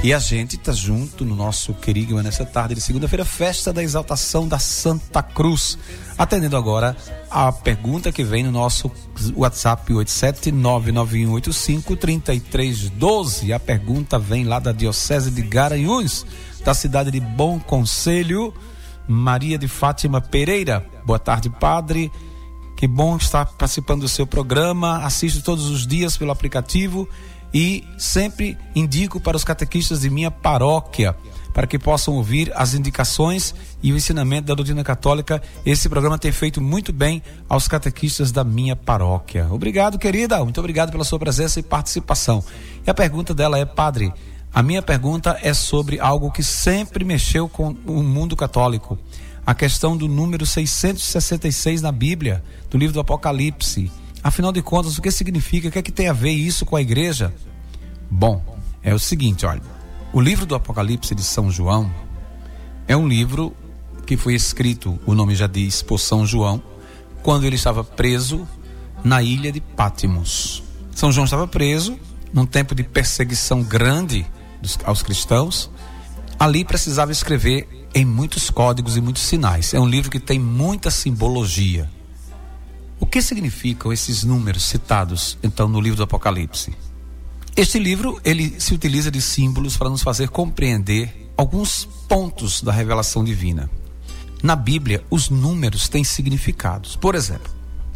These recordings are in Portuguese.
E a gente tá junto no nosso querido nessa tarde de segunda-feira, festa da exaltação da Santa Cruz. Atendendo agora a pergunta que vem no nosso WhatsApp 87991853312. A pergunta vem lá da Diocese de Garanhuns, da cidade de Bom Conselho, Maria de Fátima Pereira. Boa tarde, padre. Que bom estar participando do seu programa. Assisto todos os dias pelo aplicativo e sempre indico para os catequistas de minha paróquia, para que possam ouvir as indicações e o ensinamento da doutrina católica. Esse programa tem feito muito bem aos catequistas da minha paróquia. Obrigado, querida. Muito obrigado pela sua presença e participação. E a pergunta dela é: padre, a minha pergunta é sobre algo que sempre mexeu com o mundo católico. A questão do número 666 na Bíblia, do livro do Apocalipse. Afinal de contas, o que significa? O que é que tem a ver isso com a igreja? Bom, é o seguinte, olha. O livro do Apocalipse de São João é um livro que foi escrito, o nome já diz, por São João, quando ele estava preso na ilha de Patmos. São João estava preso num tempo de perseguição grande aos cristãos. Ali precisava escrever em muitos códigos e muitos sinais. É um livro que tem muita simbologia. O que significam esses números citados, então, no livro do Apocalipse? Este livro, ele se utiliza de símbolos para nos fazer compreender alguns pontos da revelação divina. Na Bíblia, os números têm significados. Por exemplo,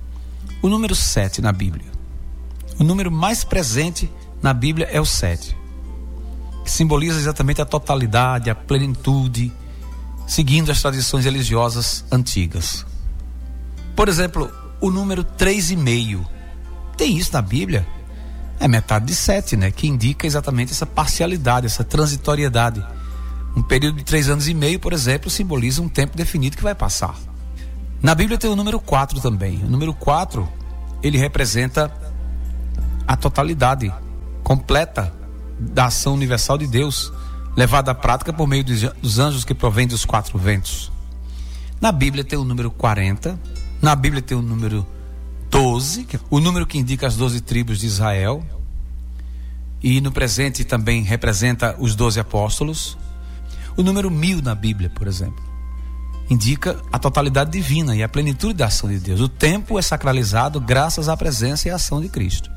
o número 7 na Bíblia. O número mais presente na Bíblia é o 7, que simboliza exatamente a totalidade, a plenitude, seguindo as tradições religiosas antigas. Por exemplo, o número 3,5. Tem isso na Bíblia? É metade de 7, né? Que indica exatamente essa parcialidade, essa transitoriedade. Um período de 3 anos e meio, por exemplo, simboliza um tempo definido que vai passar. Na Bíblia tem o número 4 também. O número 4, ele representa a totalidade completa da ação universal de Deus, levada à prática por meio dos anjos que provêm dos 4 ventos. Na Bíblia tem o número 40. Na Bíblia tem o número 12, o número que indica as 12 tribos de Israel. E no presente também representa os 12 apóstolos. O número 1000 na Bíblia, por exemplo, indica a totalidade divina e a plenitude da ação de Deus. O tempo é sacralizado graças à presença e à ação de Cristo.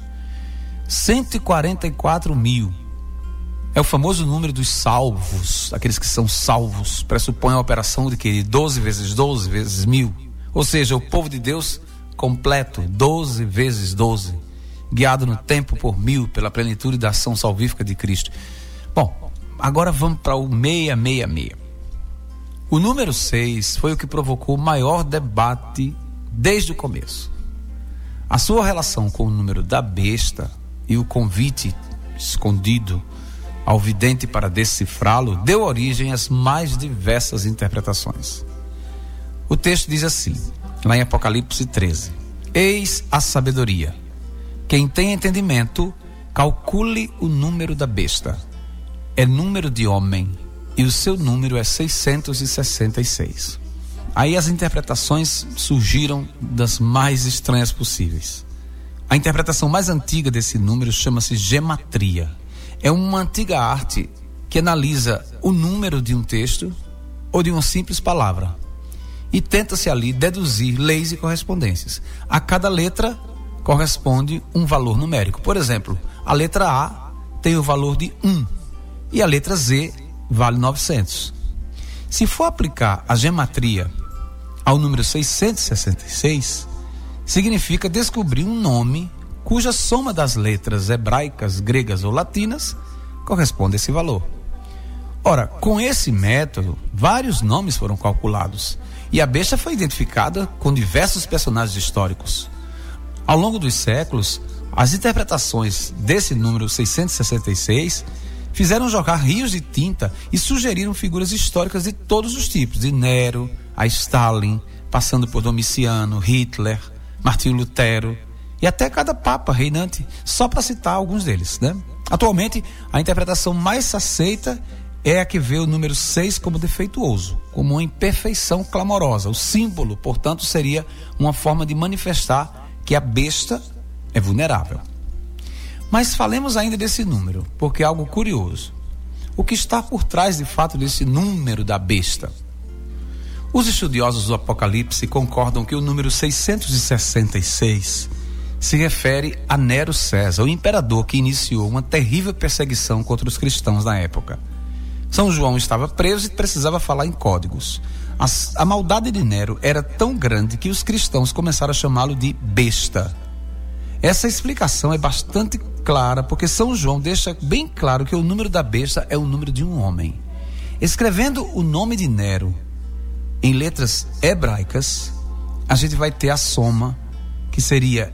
144.000 é o famoso número dos salvos, aqueles que são salvos. Pressupõe a operação de que 12 vezes 12 vezes 1000. Ou seja, o povo de Deus completo, 12 vezes 12, guiado no tempo por 1000, pela plenitude da ação salvífica de Cristo. Bom, agora vamos para o 666. O número 6 foi o que provocou o maior debate desde o começo. A sua relação com o número da besta e o convite escondido ao vidente para decifrá-lo deu origem às mais diversas interpretações. O texto diz assim, lá em Apocalipse 13: Eis a sabedoria. Quem tem entendimento, calcule o número da besta. É número de homem, e o seu número é 666. Aí as interpretações surgiram das mais estranhas possíveis. A interpretação mais antiga desse número chama-se gematria. É uma antiga arte que analisa o número de um texto ou de uma simples palavra e tenta-se ali deduzir leis e correspondências. A cada letra corresponde um valor numérico. Por exemplo, a letra A tem o valor de 1 e a letra Z vale 900. Se for aplicar a gematria ao número 666, significa descobrir um nome cuja soma das letras hebraicas, gregas ou latinas corresponde a esse valor. Ora, com esse método, vários nomes foram calculados e a besta foi identificada com diversos personagens históricos. Ao longo dos séculos, as interpretações desse número 666 fizeram jogar rios de tinta e sugeriram figuras históricas de todos os tipos, de Nero a Stalin, passando por Domiciano, Hitler, Martinho Lutero e até cada papa reinante, só para citar alguns deles, né? Atualmente, a interpretação mais aceita é a que vê o número 6 como defeituoso, como uma imperfeição clamorosa. O símbolo, portanto, seria uma forma de manifestar que a besta é vulnerável. Mas falemos ainda desse número, porque é algo curioso. o que está por trás de fato desse número da besta. Os estudiosos do Apocalipse concordam que o número 666 se refere a Nero César, o imperador que iniciou uma terrível perseguição contra os cristãos na época. São João estava preso e precisava falar em códigos. A maldade de Nero era tão grande que os cristãos começaram a chamá-lo de besta. Essa explicação é bastante clara, porque São João deixa bem claro que o número da besta é o número de um homem. Escrevendo o nome de Nero em letras hebraicas, a gente vai ter a soma, que seria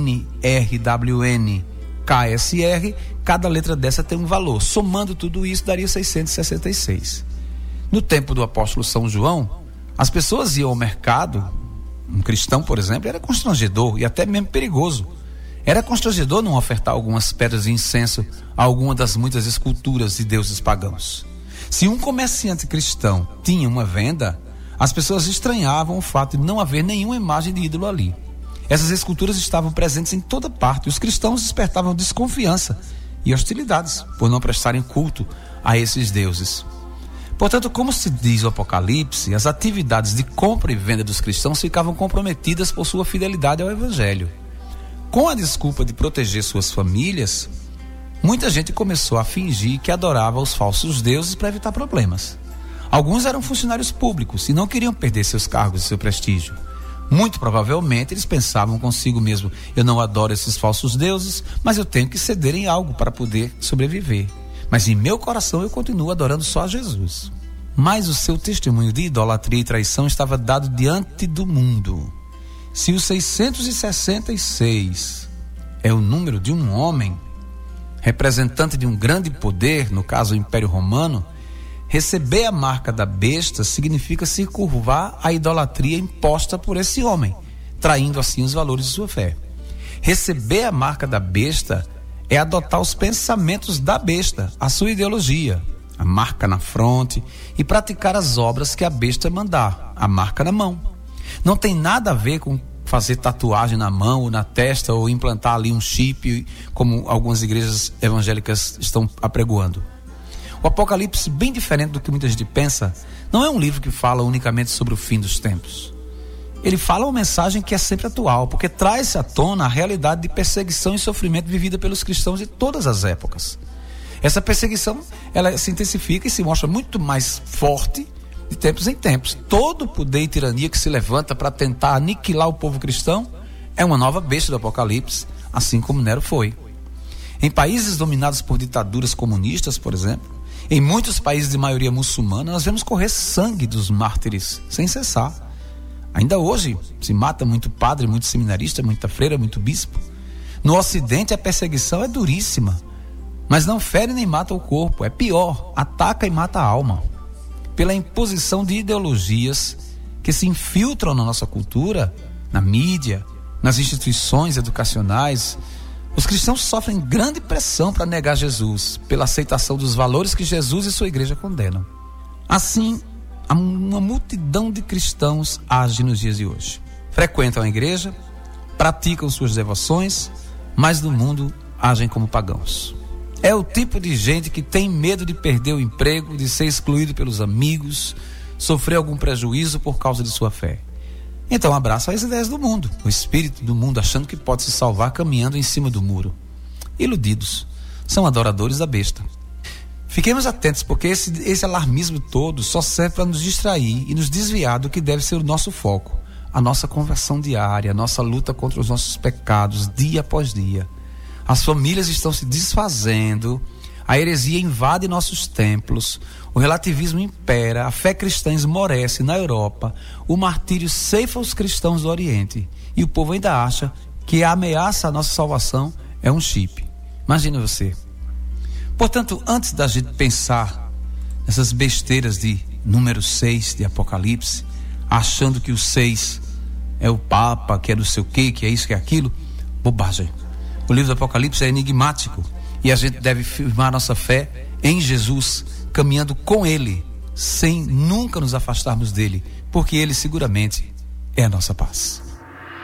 NRWNKSR. Cada letra dessa tem um valor. Somando tudo isso, daria 666. No tempo do apóstolo São João, as pessoas iam ao mercado. Um cristão, por exemplo, era constrangedor e até mesmo perigoso. Era constrangedor não ofertar algumas pedras de incenso a alguma das muitas esculturas de deuses pagãos. Se um comerciante cristão tinha uma venda, as pessoas estranhavam o fato de não haver nenhuma imagem de ídolo ali. Essas esculturas estavam presentes em toda parte e os cristãos despertavam desconfiança e hostilidades por não prestarem culto a esses deuses. Portanto, como se diz o Apocalipse, as atividades de compra e venda dos cristãos ficavam comprometidas por sua fidelidade ao Evangelho. Com a desculpa de proteger suas famílias, muita gente começou a fingir que adorava os falsos deuses para evitar problemas. Alguns eram funcionários públicos e não queriam perder seus cargos e seu prestígio. Muito provavelmente eles pensavam consigo mesmo: eu não adoro esses falsos deuses, mas eu tenho que ceder em algo para poder sobreviver. Mas em meu coração eu continuo adorando só a Jesus. Mas o seu testemunho de idolatria e traição estava dado diante do mundo. Se o 666 é o número de um homem, representante de um grande poder, no caso o Império Romano, receber a marca da besta significa se curvar à idolatria imposta por esse homem, traindo assim os valores de sua fé. Receber a marca da besta é adotar os pensamentos da besta, a sua ideologia, a marca na fronte, e praticar as obras que a besta mandar, a marca na mão. Não tem nada a ver com fazer tatuagem na mão ou na testa ou implantar ali um chip, como algumas igrejas evangélicas estão apregoando. O Apocalipse, bem diferente do que muita gente pensa, não é um livro que fala unicamente sobre o fim dos tempos. Ele fala uma mensagem que é sempre atual, porque traz à tona a realidade de perseguição e sofrimento vivida pelos cristãos de todas as épocas. Essa perseguição, ela se intensifica e se mostra muito mais forte de tempos em tempos. Todo poder e tirania que se levanta para tentar aniquilar o povo cristão é uma nova besta do Apocalipse, assim como Nero foi. Em países dominados por ditaduras comunistas, por exemplo, em muitos países de maioria muçulmana, nós vemos correr sangue dos mártires sem cessar. Ainda hoje se mata muito padre, muito seminarista, muita freira, muito bispo. No Ocidente a perseguição é duríssima, mas não fere nem mata o corpo, é pior, ataca e mata a alma. Pela imposição de ideologias que se infiltram na nossa cultura, na mídia, nas instituições educacionais, os cristãos sofrem grande pressão para negar Jesus, pela aceitação dos valores que Jesus e sua igreja condenam. Assim, uma multidão de cristãos age nos dias de hoje. Frequentam a igreja, praticam suas devoções, mas no mundo agem como pagãos. É o tipo de gente que tem medo de perder o emprego, de ser excluído pelos amigos, sofrer algum prejuízo por causa de sua fé. Então abraça as ideias do mundo, o espírito do mundo, achando que pode se salvar caminhando em cima do muro. Iludidos, são adoradores da besta. Fiquemos atentos, porque esse alarmismo todo só serve para nos distrair e nos desviar do que deve ser o nosso foco, a nossa conversão diária, a nossa luta contra os nossos pecados, dia após dia. As famílias estão se desfazendo, a heresia invade nossos templos, o relativismo impera, a fé cristã esmorece na Europa, o martírio ceifa os cristãos do Oriente e o povo ainda acha que a ameaça à nossa salvação é um chip. Imagina você. Portanto, antes da gente pensar nessas besteiras de número 6 de Apocalipse, achando que o 6 é o Papa, que é não sei o quê, que é isso, que é aquilo, bobagem. O livro do Apocalipse é enigmático e a gente deve firmar nossa fé em Jesus, caminhando com Ele, sem nunca nos afastarmos dele, porque Ele seguramente é a nossa paz.